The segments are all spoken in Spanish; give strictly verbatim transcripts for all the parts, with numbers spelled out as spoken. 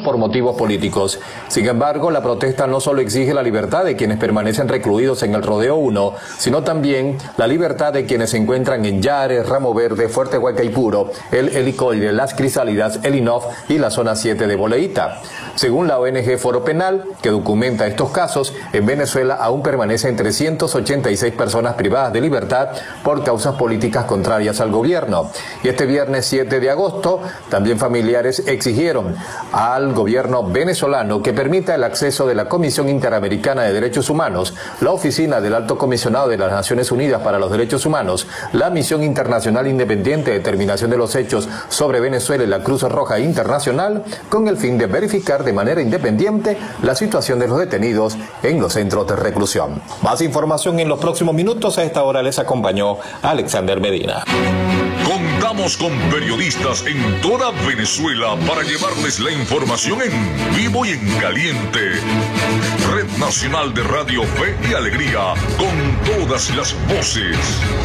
por motivos políticos. Sin embargo, la protesta no solo exige la libertad de quienes permanecen recluidos en el Rodeo uno, sino también la libertad de quienes se encuentran en Yare, Ramo Verde, Fuerte Huaycaipuro, el Helicoide, Las Crisálidas, el INOF y la zona siete de Boleíta. Según la O N G Foro Penal, que documenta estos casos, en Venezuela aún permanecen trescientas ochenta y seis personas privadas de libertad por causas políticas contrarias al gobierno. Y este viernes siete de agosto, también familiares exigieron al gobierno venezolano que permita el acceso de la Comisión Interamericana de Derechos Humanos, la Oficina del Alto Comisionado de las Naciones Unidas para los Derechos Humanos, la Misión Internacional Independiente de Determinación de los Hechos sobre Venezuela y la Cruz Roja Internacional, con el fin de verificar de manera independiente la situación de los detenidos en los centros de reclusión. Más información en los próximos minutos. A esta hora les acompañó Alexander Medina. Contamos con periodistas en toda Venezuela para llevarles la información en vivo y en caliente. Red Nacional de Radio Fe y Alegría, con todas las voces.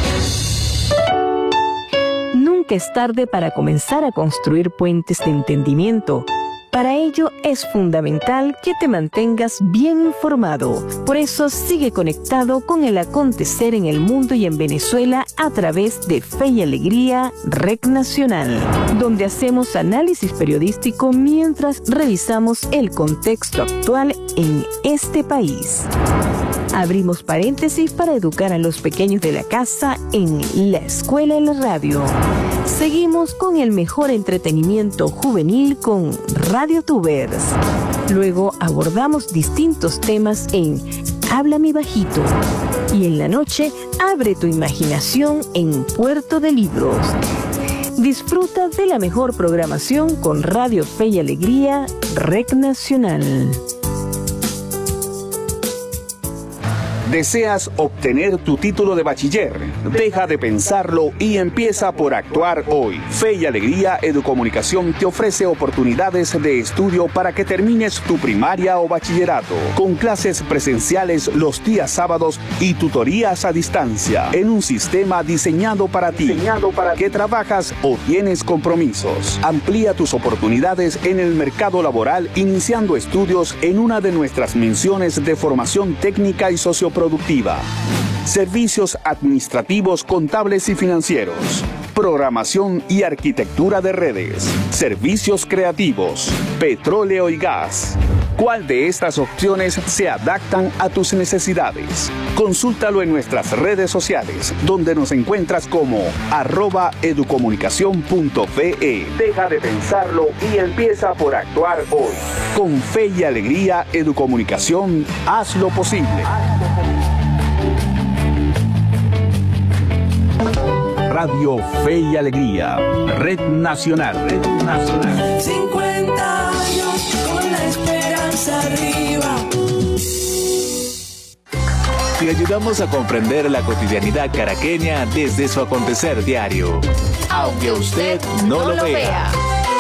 Nunca es tarde para comenzar a construir puentes de entendimiento. Para ello es fundamental que te mantengas bien informado. Por eso sigue conectado con el acontecer en el mundo y en Venezuela a través de Fe y Alegría, Red Nacional, donde hacemos análisis periodístico mientras revisamos el contexto actual en este país. Abrimos paréntesis para educar a los pequeños de la casa en La Escuela en la Radio. Seguimos con el mejor entretenimiento juvenil con Radio Tubers. Luego abordamos distintos temas en Háblame Bajito. Y en la noche, abre tu imaginación en Puerto de Libros. Disfruta de la mejor programación con Radio Fe y Alegría, Red Nacional. ¿Deseas obtener tu título de bachiller? Deja de pensarlo y empieza por actuar hoy. Fe y Alegría Educomunicación te ofrece oportunidades de estudio para que termines tu primaria o bachillerato, con clases presenciales los días sábados y tutorías a distancia, en un sistema diseñado para ti, diseñado para que trabajas o tienes compromisos. Amplía tus oportunidades en el mercado laboral iniciando estudios en una de nuestras menciones de formación técnica y socioprofesional productiva, servicios administrativos, contables y financieros, programación y arquitectura de redes, servicios creativos, petróleo y gas. ¿Cuál de estas opciones se adaptan a tus necesidades? Consúltalo en nuestras redes sociales, donde nos encuentras como arroba educomunicación punto fe. Deja de pensarlo y empieza por actuar hoy. Con Fe y Alegría Educomunicación, haz lo posible. Radio Fe y Alegría, Red Nacional, Red Nacional. cincuenta años con la esperanza arriba. Te ayudamos a comprender la cotidianidad caraqueña desde su acontecer diario, aunque usted no, no lo vea. vea.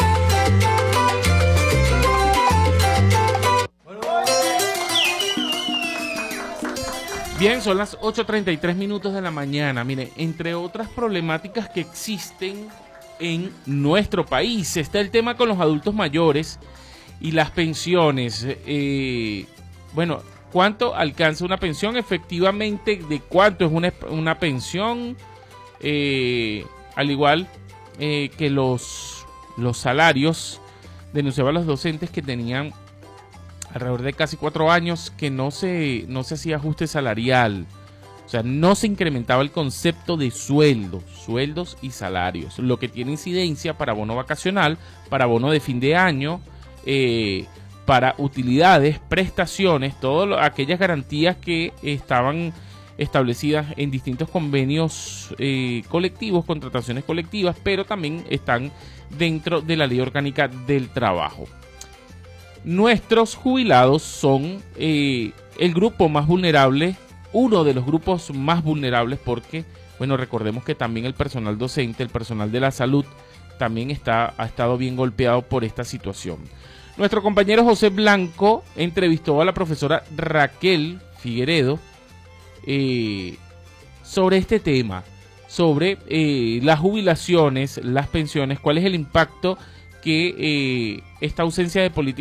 Bien, son las ocho treinta y tres minutos de la mañana. Mire, entre otras problemáticas que existen en nuestro país está el tema con los adultos mayores y las pensiones. Eh, bueno, ¿cuánto alcanza una pensión? Efectivamente, ¿de cuánto es una, una pensión? Eh, al igual eh, que los, los salarios, denunciaban los docentes que tenían alrededor de casi cuatro años que no se, no se hacía ajuste salarial. O sea, no se incrementaba el concepto de sueldos, sueldos y salarios, lo que tiene incidencia para bono vacacional, para bono de fin de año, eh, para utilidades, prestaciones, todas aquellas garantías que estaban establecidas en distintos convenios eh, colectivos, contrataciones colectivas, pero también están dentro de la Ley Orgánica del Trabajo. Nuestros jubilados son eh, el grupo más vulnerable, uno de los grupos más vulnerables porque, bueno, recordemos que también el personal docente, el personal de la salud, también está, ha estado bien golpeado por esta situación. Nuestro compañero José Blanco entrevistó a la profesora Raquel Figueredo eh, sobre este tema, sobre eh, las jubilaciones, las pensiones, cuál es el impacto que eh, esta ausencia de política